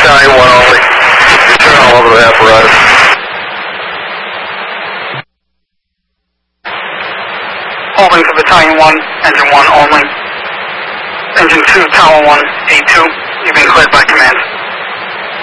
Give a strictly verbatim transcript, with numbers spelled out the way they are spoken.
Battalion one only. Return all over the apparatus. Holding for Battalion one, Engine one only. Engine two, Tower one, A two. You've been cleared by command.